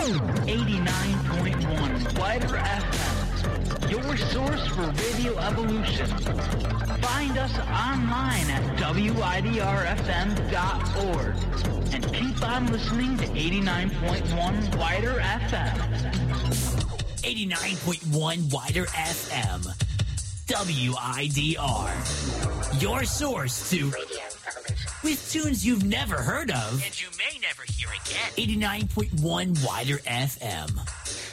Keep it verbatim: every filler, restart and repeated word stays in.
eighty-nine point one Wider F M, your source for radio evolution. Find us online at W I D R F M dot org and keep on listening to eighty-nine point one Wider F M. eighty-nine point one Wider F M. W I D R. Your source to radio evolution. With tunes you've never heard of. And you may never hear again. eighty-nine point one Wider F M.